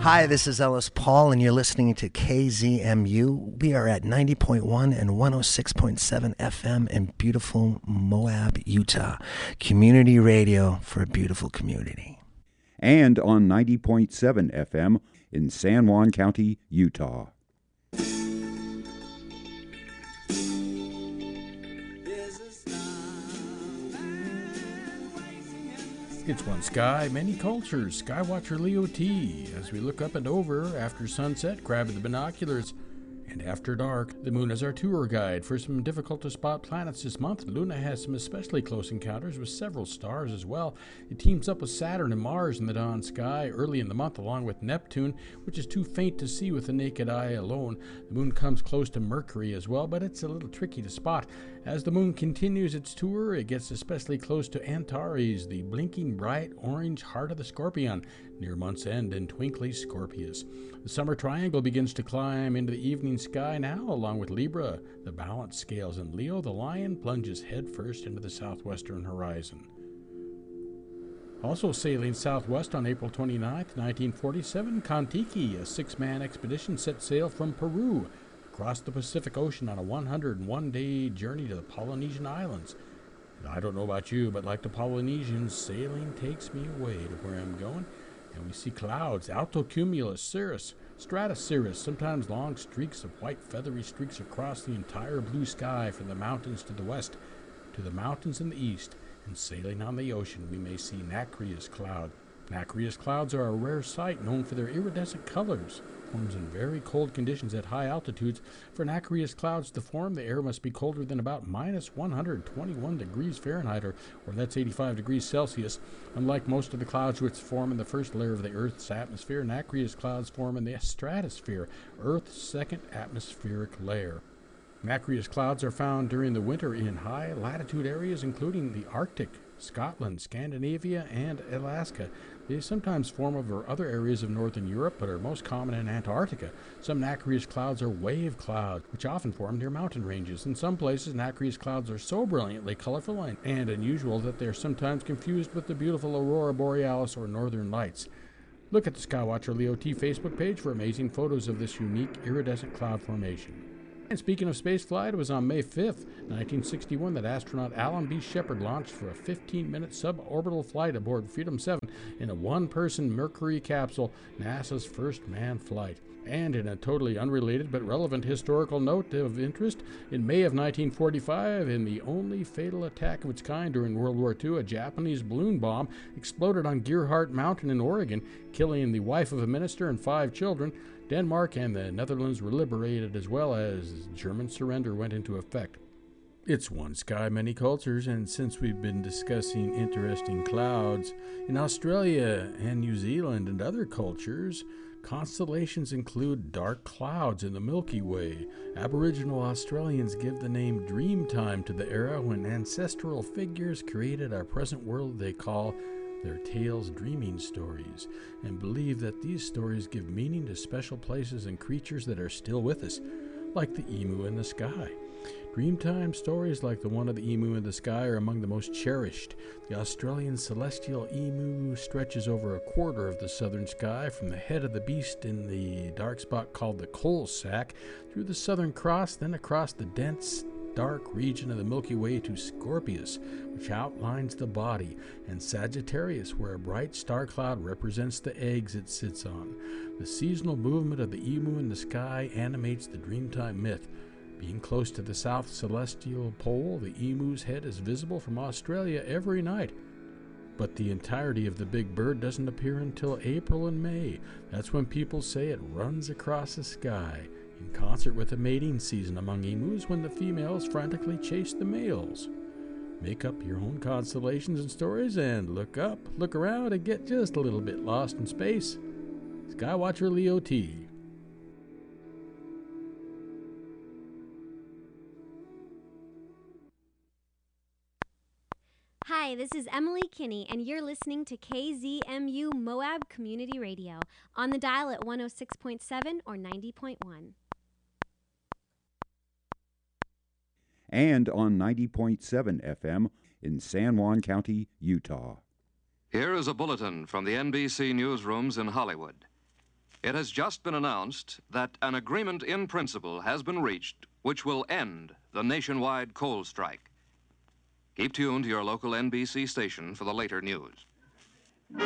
Hi, this is Ellis Paul, and you're listening to KZMU. We are at 90.1 and 106.7 FM in beautiful Moab, Utah. Community radio for a beautiful community. And on 90.7 FM in San Juan County, Utah. It's one sky, many cultures. Skywatcher Leo T. As we look up and over after sunset, grab the binoculars. And after dark, the moon is our tour guide. For some difficult to spot planets this month, Luna has some especially close encounters with several stars as well. It teams up with Saturn and Mars in the dawn sky early in the month, along with Neptune, which is too faint to see with the naked eye alone. The moon comes close to Mercury as well, but it's a little tricky to spot. As the moon continues its tour, it gets especially close to Antares, the blinking bright orange heart of the Scorpion, near month's end, and twinkly Scorpius. The summer triangle begins to climb into the evening sky now, along with Libra, the balance scales, and Leo, the lion, plunges headfirst into the southwestern horizon. Also sailing southwest on April 29, 1947, Kon-Tiki, a six-man expedition, set sail from Peru across the Pacific Ocean on a 101-day journey to the Polynesian Islands. I don't know about you, but like the Polynesians, sailing takes me away to where I'm going. And we see clouds, altocumulus, cirrus, stratocirrus, sometimes long streaks of white feathery streaks across the entire blue sky from the mountains to the west to the mountains in the east. And sailing on the ocean, we may see nacreous cloud. Nacreous clouds are a rare sight known for their iridescent colors. Forms in very cold conditions at high altitudes. For nacreous clouds to form, the air must be colder than about minus 121 degrees Fahrenheit, or that's 85 degrees Celsius. Unlike most of the clouds which form in the first layer of the Earth's atmosphere, nacreous clouds form in the stratosphere, Earth's second atmospheric layer. Nacreous clouds are found during the winter in high latitude areas, including the Arctic, Scotland, Scandinavia, and Alaska. They sometimes form over other areas of northern Europe, but are most common in Antarctica. Some nacreous clouds are wave clouds, which often form near mountain ranges. In some places, nacreous clouds are so brilliantly colorful and unusual that they are sometimes confused with the beautiful aurora borealis or northern lights. Look at the Skywatcher Leo T Facebook page for amazing photos of this unique iridescent cloud formation. And speaking of spaceflight, it was on May 5th, 1961, that astronaut Alan B. Shepard launched for a 15-minute suborbital flight aboard Freedom 7 in a one-person Mercury capsule, NASA's first manned flight. And in a totally unrelated but relevant historical note of interest, in May of 1945, in the only fatal attack of its kind during World War II, a Japanese balloon bomb exploded on Gerhardt Mountain in Oregon, killing the wife of a minister and 5 children. Denmark and the Netherlands were liberated, as well as German surrender went into effect. It's one sky, many cultures, and since we've been discussing interesting clouds, in Australia and New Zealand and other cultures, constellations include dark clouds in the Milky Way. Aboriginal Australians give the name Dreamtime to the era when ancestral figures created our present world they call their tales dreaming stories, and believe that these stories give meaning to special places and creatures that are still with us, like the emu in the sky. Dreamtime stories like the one of the emu in the sky are among the most cherished. The Australian celestial emu stretches over a quarter of the southern sky, from the head of the beast in the dark spot called the coal sack, through the Southern Cross, then across the dense dark region of the Milky Way to Scorpius, which outlines the body, and Sagittarius, where a bright star cloud represents the eggs it sits on. The seasonal movement of the emu in the sky animates the Dreamtime myth. Being close to the south celestial pole, the emu's head is visible from Australia every night. But the entirety of the big bird doesn't appear until April and May. That's when people say it runs across the sky, in concert with the mating season among emus, when the females frantically chase the males. Make up your own constellations and stories, and look up, look around, and get just a little bit lost in space. Skywatcher Leo T. Hi, this is Emily Kinney, and you're listening to KZMU Moab Community Radio on the dial at 106.7 or 90.1. And on 90.7 FM in San Juan County, Utah. Here is a bulletin from the NBC newsrooms in Hollywood. It has just been announced that an agreement in principle has been reached which will end the nationwide coal strike. Keep tuned to your local NBC station for the later news.